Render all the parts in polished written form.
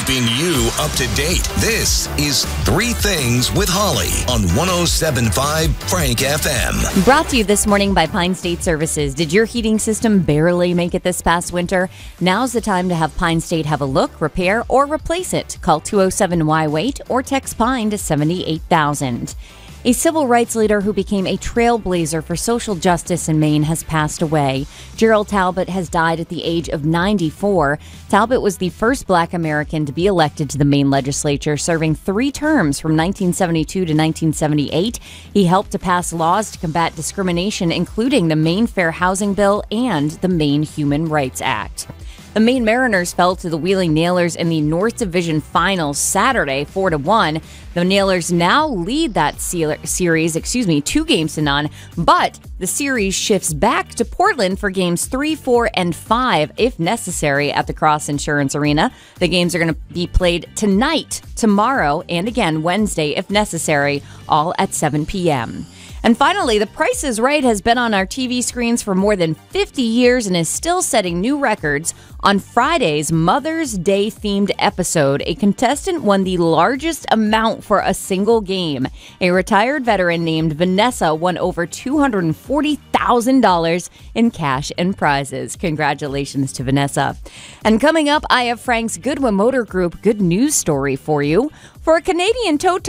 keeping you up to date. This is Three Things with Holly on 107.5 Frank FM. Brought to you this morning by Pine State Services. Did your heating system barely make it this past winter? Now's the time to have Pine State have a look, repair, or replace it. Call 207-YWAIT or text PINE to 78,000. A civil rights leader who became a trailblazer for social justice in Maine has passed away. Gerald Talbot has died at the age of 94. Talbot was the first Black American to be elected to the Maine legislature, serving 3 terms from 1972 to 1978. He helped to pass laws to combat discrimination, including the Maine Fair Housing Bill and the Maine Human Rights Act. The Maine Mariners fell to the Wheeling Nailers in the North Division Finals Saturday, 4-1. The Nailers now lead that series, 2-0, but the series shifts back to Portland for games 3, 4, and 5, if necessary, at the Cross Insurance Arena. The games are going to be played tonight, tomorrow, and again Wednesday, if necessary, all at 7 p.m. And finally, The Price is Right has been on our TV screens for more than 50 years and is still setting new records. On Friday's Mother's Day themed episode, a contestant won the largest amount for a single game. A retired veteran named Vanessa won over $240,000 in cash and prizes. Congratulations to Vanessa. And coming up, I have Frank's Goodwin Motor Group good news story for you. For a Canadian tow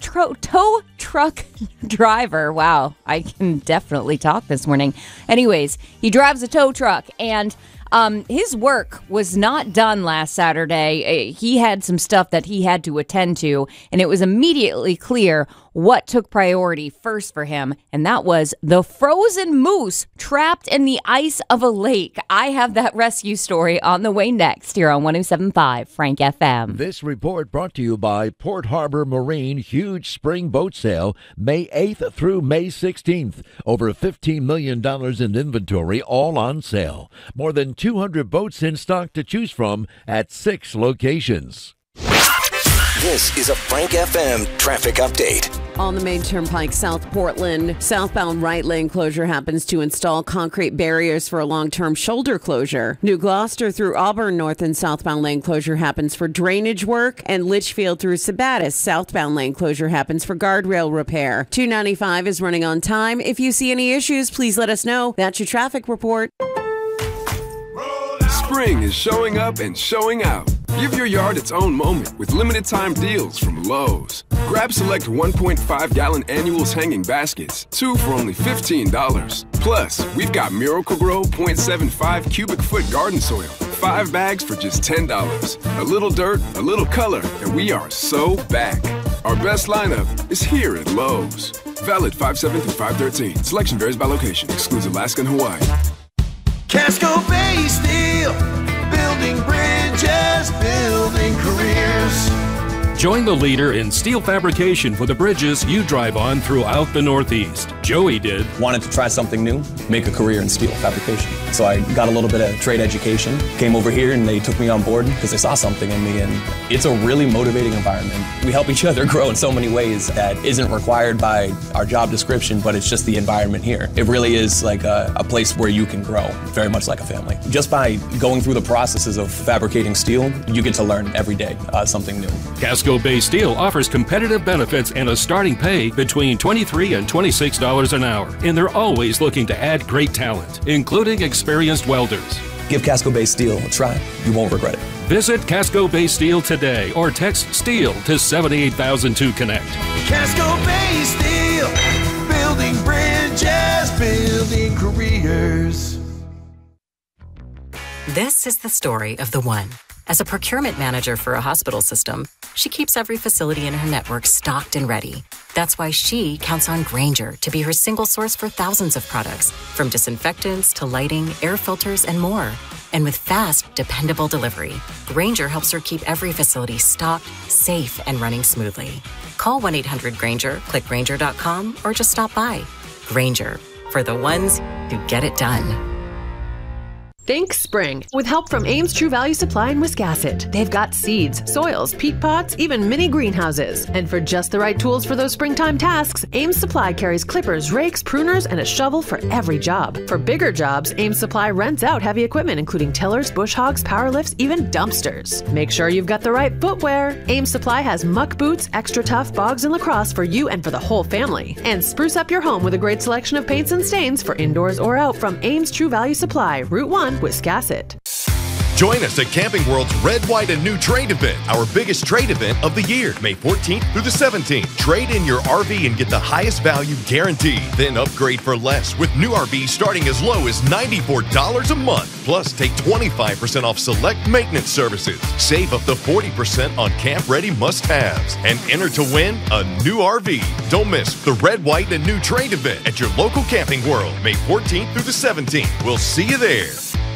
truck driver. Wow, I can definitely talk this morning. Anyways, he drives a tow truck, and his work was not done last Saturday. He had some stuff that he had to attend to, and it was immediately clear what took priority first for him, and that was the frozen moose trapped in the ice of a lake. I have that rescue story on the way next here on 107.5 Frank FM. This report brought to you by Port Harbor Marine Huge Spring Boat Sale, May 8th through May 16th. Over $15 million in inventory, all on sale. More than 200 boats in stock to choose from at 6 locations. This is a Frank FM traffic update. On the main turnpike, South Portland, southbound right lane closure happens to install concrete barriers for a long-term shoulder closure. New Gloucester through Auburn, north and southbound lane closure happens for drainage work. And Litchfield through Sabattis, southbound lane closure happens for guardrail repair. 295 is running on time. If you see any issues, please let us know. That's your traffic report. Spring is showing up and showing out. Give your yard its own moment with limited time deals from Lowe's. Grab select 1.5-gallon annuals hanging baskets, 2 for only $15. Plus, we've got Miracle-Gro 0.75 cubic foot garden soil, 5 bags for just $10. A little dirt, a little color, and we are so back. Our best lineup is here at Lowe's. Valid 5/7 through 5/13. Selection varies by location. Excludes Alaska and Hawaii. Casco Bay Steel, building bridges, building careers. Join the leader in steel fabrication for the bridges you drive on throughout the Northeast. Joey did. Wanted to try something new, make a career in steel fabrication. So I got a little bit of trade education, came over here and they took me on board because they saw something in me, and it's a really motivating environment. We help each other grow in so many ways that isn't required by our job description, but it's just the environment here. It really is like a place where you can grow, very much like a family. Just by going through the processes of fabricating steel, you get to learn every day something new. Casco Bay Steel offers competitive benefits and a starting pay between $23 and $26 an hour. And they're always looking to add great talent, including experienced welders. Give Casco Bay Steel a try. You won't regret it. Visit Casco Bay Steel today or text STEEL to 78,000 to connect. Casco Bay Steel, building bridges, building careers. This is the story of the one. As a procurement manager for a hospital system, she keeps every facility in her network stocked and ready. That's why she counts on Grainger to be her single source for thousands of products, from disinfectants to lighting, air filters, and more. And with fast, dependable delivery, Grainger helps her keep every facility stocked, safe, and running smoothly. Call 1-800-GRAINGER, click Grainger.com, or just stop by. Grainger, for the ones who get it done. Think spring. With help from Ames True Value Supply in Wiscasset. They've got seeds, soils, peat pots, even mini greenhouses. And for just the right tools for those springtime tasks, Ames Supply carries clippers, rakes, pruners, and a shovel for every job. For bigger jobs, Ames Supply rents out heavy equipment including tillers, bush hogs, power lifts, even dumpsters. Make sure you've got the right footwear. Ames Supply has muck boots, extra tough, bogs, and lacrosse for you and for the whole family. And spruce up your home with a great selection of paints and stains for indoors or out from Ames True Value Supply, Route 1, Wiscasset. Join us at Camping World's Red, White, and New Trade event, our biggest trade event of the year, May 14th through the 17th. Trade in your RV and get the highest value guaranteed. Then upgrade for less with new RVs starting as low as $94 a month. Plus, take 25% off select maintenance services. Save up to 40% on camp-ready must-haves. And enter to win a new RV. Don't miss the Red, White, and New Trade event at your local Camping World, May 14th through the 17th. We'll see you there.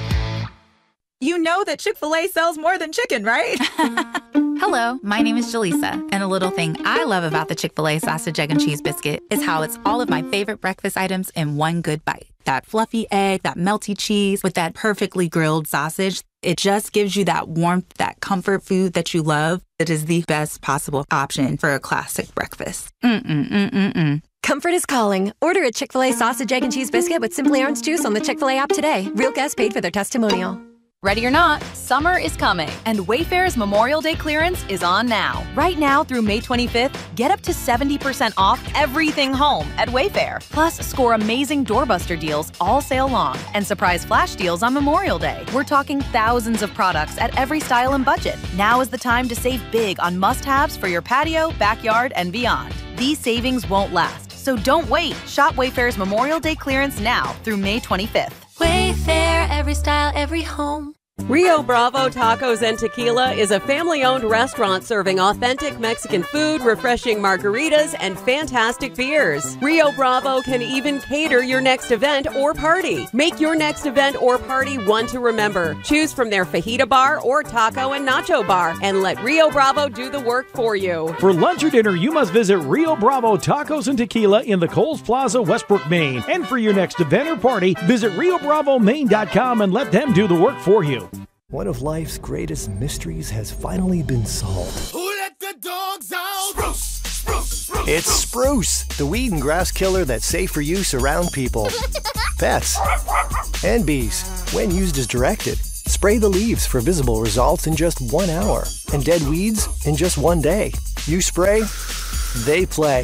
You know that Chick-fil-A sells more than chicken, right? Hello, my name is Jaleesa, and a little thing I love about the Chick-fil-A sausage, egg, and cheese biscuit is how it's all of my favorite breakfast items in one good bite. That fluffy egg, that melty cheese with that perfectly grilled sausage. It just gives you that warmth, that comfort food that you love. It is the best possible option for a classic breakfast. Comfort is calling. Order a Chick-fil-A sausage, egg, and cheese biscuit with Simply Orange Juice on the Chick-fil-A app today. Real guests paid for their testimonial. Ready or not, summer is coming, and Wayfair's Memorial Day clearance is on now. Right now through May 25th, get up to 70% off everything home at Wayfair. Plus, score amazing doorbuster deals all sale long and surprise flash deals on Memorial Day. We're talking thousands of products at every style and budget. Now is the time to save big on must-haves for your patio, backyard, and beyond. These savings won't last, so don't wait. Shop Wayfair's Memorial Day clearance now through May 25th. Wayfair, every style, every home. Rio Bravo Tacos and Tequila is a family-owned restaurant serving authentic Mexican food, refreshing margaritas, and fantastic beers. Rio Bravo can even cater your next event or party. Make your next event or party one to remember. Choose from their fajita bar or taco and nacho bar, and let Rio Bravo do the work for you. For lunch or dinner, you must visit Rio Bravo Tacos and Tequila in the Coles Plaza, Westbrook, Maine. And for your next event or party, visit RioBravoMaine.com and let them do the work for you. One of life's greatest mysteries has finally been solved. Who let the dogs out? Spruce, spruce, spruce. It's Spruce, the weed and grass killer that's safe for use around people, pets, and bees. When used as directed, spray the leaves for visible results in just 1 hour, and dead weeds in just 1 day. You spray, they play.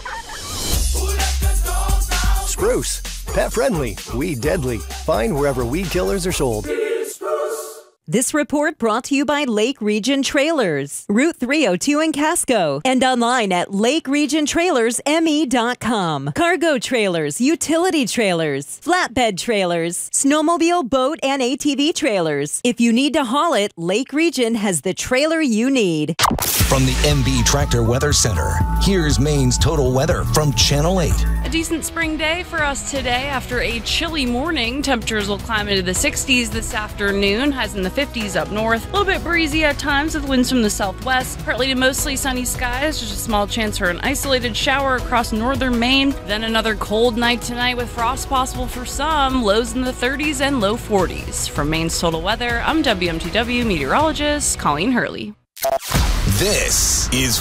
Spruce, pet friendly, weed deadly. Find wherever weed killers are sold. This report brought to you by Lake Region Trailers, Route 302 in Casco, and online at lakeregiontrailersme.com. Cargo trailers, utility trailers, flatbed trailers, snowmobile, boat, and ATV trailers. If you need to haul it, Lake Region has the trailer you need. From the MB Tractor Weather Center, here's Maine's total weather from Channel 8. A decent spring day for us today after a chilly morning. Temperatures will climb into the 60s this afternoon, highs in the 50s up north. A little bit breezy at times with winds from the southwest. Partly to mostly sunny skies, just a small chance for an isolated shower across northern Maine. Then another cold night tonight with frost possible for some, lows in the 30s and low 40s. From Maine's total weather, I'm WMTW meteorologist Colleen Hurley. This is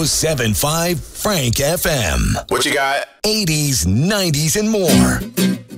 107.5 Frank FM. What you got? 80s, 90s, and more.